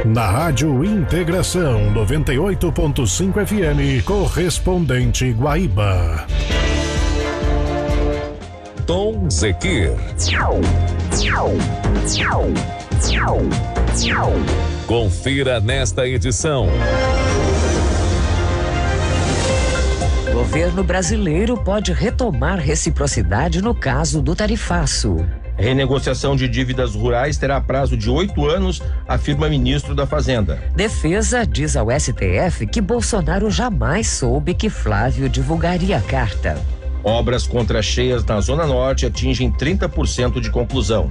Na Rádio Integração 98.5 FM, correspondente Guaíba. Tom Zequir. Confira nesta edição. Governo brasileiro pode retomar reciprocidade no caso do tarifaço. Renegociação de dívidas rurais terá prazo de 8 anos, afirma ministro da Fazenda. Defesa diz ao STF que Bolsonaro jamais soube que Flávio divulgaria a carta. Obras contra cheias na Zona Norte atingem 30% de conclusão.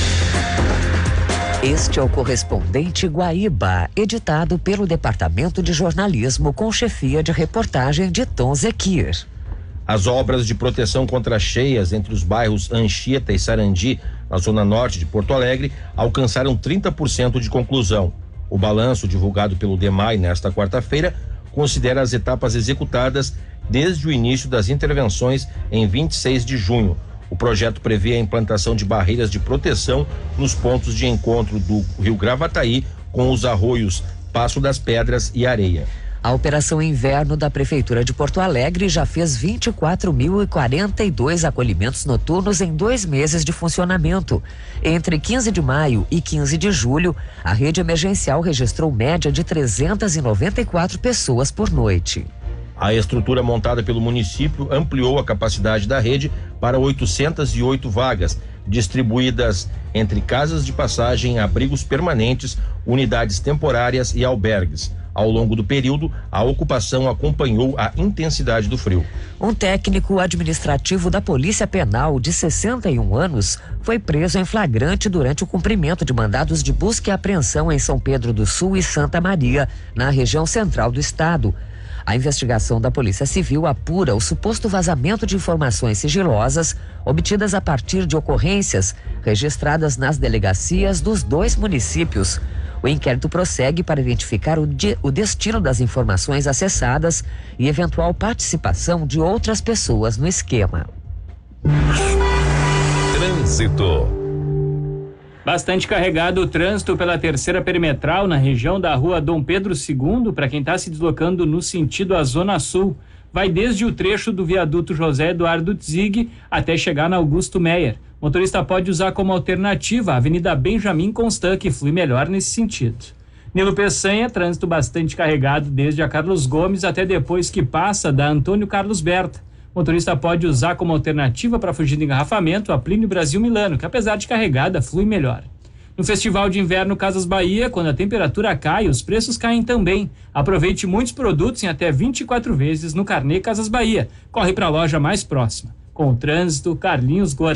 Este é o correspondente Guaíba, editado pelo Departamento de Jornalismo com chefia de reportagem de Tom Zequir. As obras de proteção contra cheias entre os bairros Anchieta e Sarandi, na Zona Norte de Porto Alegre, alcançaram 30% de conclusão. O balanço divulgado pelo DEMAI nesta quarta-feira considera as etapas executadas desde o início das intervenções em 26 de junho. O projeto prevê a implantação de barreiras de proteção nos pontos de encontro do Rio Gravataí com os arroios Passo das Pedras e Areia. A Operação Inverno da Prefeitura de Porto Alegre já fez 24.042 acolhimentos noturnos em 2 meses de funcionamento. Entre 15 de maio e 15 de julho, a rede emergencial registrou média de 394 pessoas por noite. A estrutura montada pelo município ampliou a capacidade da rede para 808 vagas, distribuídas entre casas de passagem, abrigos permanentes, unidades temporárias e albergues. Ao longo do período, a ocupação acompanhou a intensidade do frio. Um técnico administrativo da Polícia Penal de 61 anos foi preso em flagrante durante o cumprimento de mandados de busca e apreensão em São Pedro do Sul e Santa Maria, na região central do estado. A investigação da Polícia Civil apura o suposto vazamento de informações sigilosas obtidas a partir de ocorrências registradas nas delegacias dos 2 municípios. O inquérito prossegue para identificar o destino das informações acessadas e eventual participação de outras pessoas no esquema. Trânsito. Bastante carregado o trânsito pela terceira perimetral na região da rua Dom Pedro II para quem está se deslocando no sentido à Zona Sul. Vai desde o trecho do viaduto José Eduardo Tzig até chegar na Augusto Meyer. O motorista pode usar como alternativa a Avenida Benjamin Constant, que flui melhor nesse sentido. Nilo Peçanha, trânsito bastante carregado desde a Carlos Gomes até depois que passa da Antônio Carlos Berta. O motorista pode usar como alternativa para fugir do engarrafamento a Plínio Brasil Milano, que apesar de carregada, flui melhor. No Festival de Inverno Casas Bahia, quando a temperatura cai, os preços caem também. Aproveite muitos produtos em até 24 vezes no Carnê Casas Bahia. Corre para a loja mais próxima. Com o trânsito, Carlinhos Gota.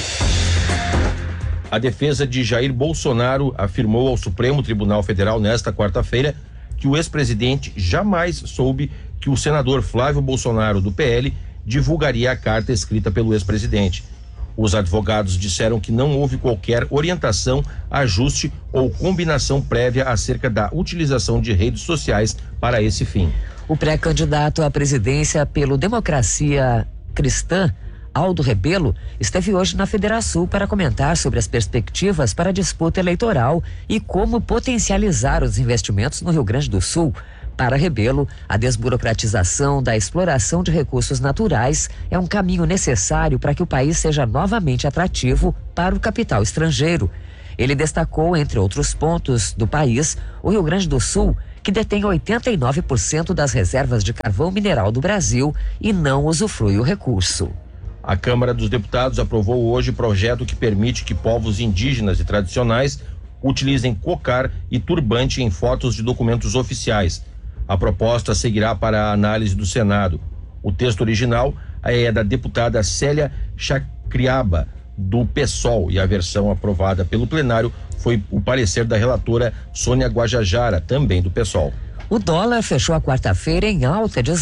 A defesa de Jair Bolsonaro afirmou ao Supremo Tribunal Federal nesta quarta-feira que o ex-presidente jamais soube que o senador Flávio Bolsonaro, do PL, divulgaria a carta escrita pelo ex-presidente. Os advogados disseram que não houve qualquer orientação, ajuste ou combinação prévia acerca da utilização de redes sociais para esse fim. O pré-candidato à presidência pelo Democracia Cristã, Aldo Rebelo, esteve hoje na Federação para comentar sobre as perspectivas para a disputa eleitoral e como potencializar os investimentos no Rio Grande do Sul. Para Rebelo, a desburocratização da exploração de recursos naturais é um caminho necessário para que o país seja novamente atrativo para o capital estrangeiro. Ele destacou, entre outros pontos do país, o Rio Grande do Sul, que detém 89% das reservas de carvão mineral do Brasil e não usufrui o recurso. A Câmara dos Deputados aprovou hoje projeto que permite que povos indígenas e tradicionais utilizem cocar e turbante em fotos de documentos oficiais. A proposta seguirá para a análise do Senado. O texto original é da deputada Célia Chacriaba, do PSOL, e a versão aprovada pelo plenário foi o parecer da relatora Sônia Guajajara, também do PSOL. O dólar fechou a quarta-feira em alta de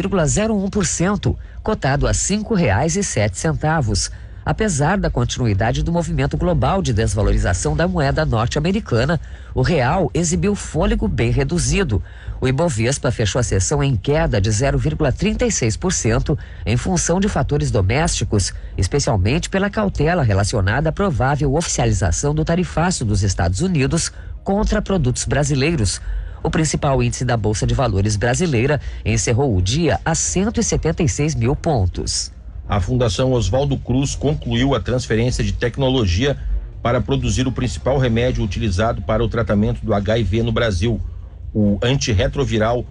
0,01%, cotado a R$ 5,07. Apesar da continuidade do movimento global de desvalorização da moeda norte-americana, o real exibiu fôlego bem reduzido. O Ibovespa fechou a sessão em queda de 0,36% em função de fatores domésticos, especialmente pela cautela relacionada à provável oficialização do tarifaço dos Estados Unidos contra produtos brasileiros. O principal índice da Bolsa de Valores brasileira encerrou o dia a 176 mil pontos. A Fundação Oswaldo Cruz concluiu a transferência de tecnologia para produzir o principal remédio utilizado para o tratamento do HIV no Brasil, o antirretroviral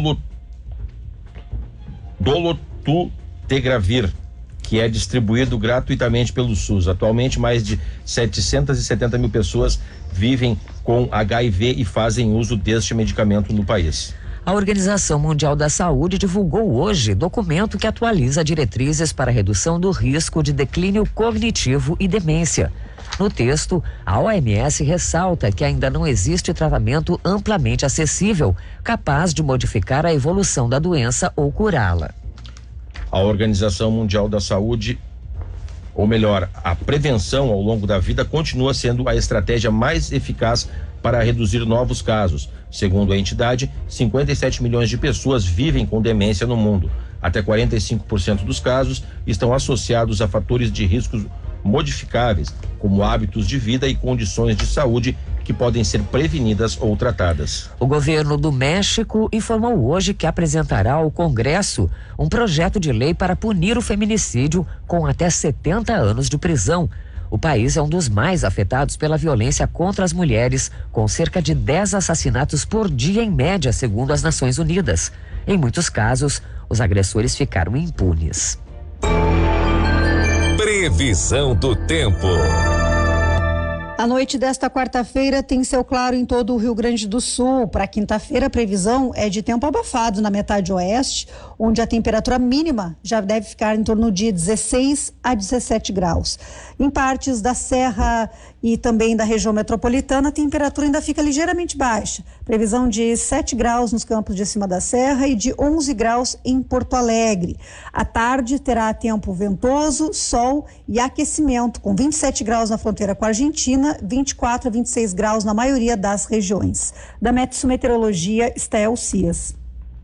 dolutegravir, que é distribuído gratuitamente pelo SUS. Atualmente, mais de 770 mil pessoas vivem com HIV e fazem uso deste medicamento no país. A Organização Mundial da Saúde divulgou hoje documento que atualiza diretrizes para a redução do risco de declínio cognitivo e demência. No texto, a OMS ressalta que ainda não existe tratamento amplamente acessível, capaz de modificar a evolução da doença ou curá-la. A Organização Mundial da Saúde, ou melhor, a prevenção ao longo da vida continua sendo a estratégia mais eficaz para reduzir novos casos. Segundo a entidade, 57 milhões de pessoas vivem com demência no mundo. Até 45% dos casos estão associados a fatores de riscos modificáveis, como hábitos de vida e condições de saúde que podem ser prevenidas ou tratadas. O governo do México informou hoje que apresentará ao Congresso um projeto de lei para punir o feminicídio com até 70 anos de prisão. O país é um dos mais afetados pela violência contra as mulheres, com cerca de 10 assassinatos por dia em média, segundo as Nações Unidas. Em muitos casos, os agressores ficaram impunes. Previsão do tempo. A noite desta quarta-feira tem céu claro em todo o Rio Grande do Sul. Para quinta-feira, a previsão é de tempo abafado na metade oeste, onde a temperatura mínima já deve ficar em torno de 16 a 17 graus. Em partes da Serra e também da região metropolitana, a temperatura ainda fica ligeiramente baixa. Previsão de 7 graus nos campos de cima da Serra e de 11 graus em Porto Alegre. À tarde terá tempo ventoso, sol e aquecimento, com 27 graus na fronteira com a Argentina, 24 a 26 graus na maioria das regiões. Da Metsu Meteorologia, Estel Cias.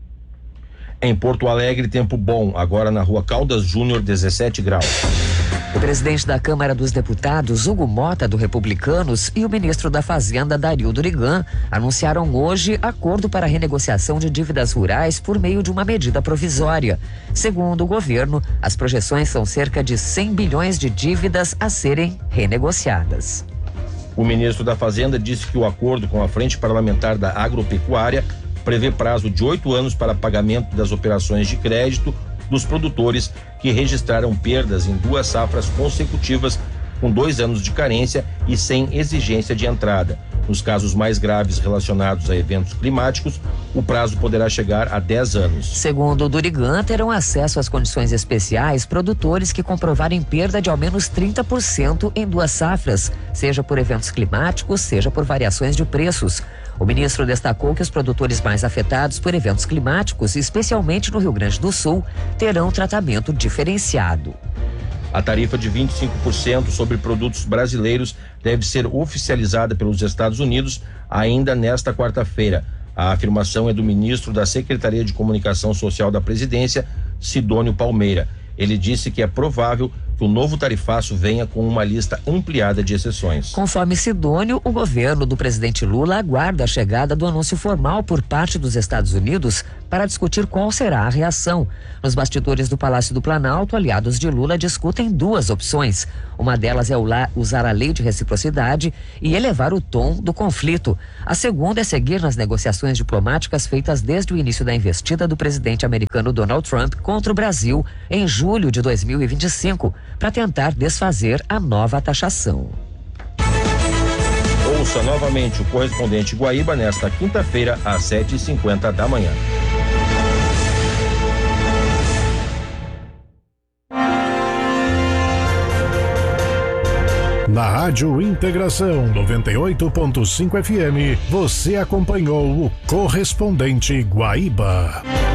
Em Porto Alegre, tempo bom. Agora na Rua Caldas Júnior, 17 graus. O presidente da Câmara dos Deputados, Hugo Mota, do Republicanos, e o ministro da Fazenda, Dario Durigan, anunciaram hoje acordo para a renegociação de dívidas rurais por meio de uma medida provisória. Segundo o governo, as projeções são cerca de 100 bilhões de dívidas a serem renegociadas. O ministro da Fazenda disse que o acordo com a Frente Parlamentar da Agropecuária prevê prazo de 8 anos para pagamento das operações de crédito dos produtores que registraram perdas em 2 safras consecutivas com 2 anos de carência e sem exigência de entrada. Nos casos mais graves relacionados a eventos climáticos, o prazo poderá chegar a 10 anos. Segundo o Durigan, terão acesso às condições especiais produtores que comprovarem perda de ao menos 30% em 2 safras, seja por eventos climáticos, seja por variações de preços. O ministro destacou que os produtores mais afetados por eventos climáticos, especialmente no Rio Grande do Sul, terão tratamento diferenciado. A tarifa de 25% sobre produtos brasileiros deve ser oficializada pelos Estados Unidos ainda nesta quarta-feira. A afirmação é do ministro da Secretaria de Comunicação Social da Presidência, Sidônio Palmeira. Ele disse que é provável que o novo tarifaço venha com uma lista ampliada de exceções. Conforme Sidônio, o governo do presidente Lula aguarda a chegada do anúncio formal por parte dos Estados Unidos para discutir qual será a reação. Nos bastidores do Palácio do Planalto, aliados de Lula discutem 2 opções. Uma delas é usar a lei de reciprocidade e elevar o tom do conflito. A segunda é seguir nas negociações diplomáticas feitas desde o início da investida do presidente americano Donald Trump contra o Brasil em julho de 2025, para tentar desfazer a nova taxação. Ouça novamente o correspondente Guaíba nesta quinta-feira, às 7h50 da manhã. Na Rádio Integração 98.5 FM, você acompanhou o correspondente Guaíba.